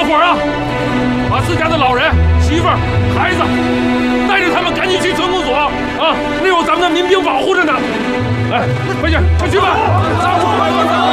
伙儿啊，把自家的老人、媳妇儿、孩子带着他们赶紧去村公所啊！那有咱们的民兵保护着呢。哎，快去，快去吧！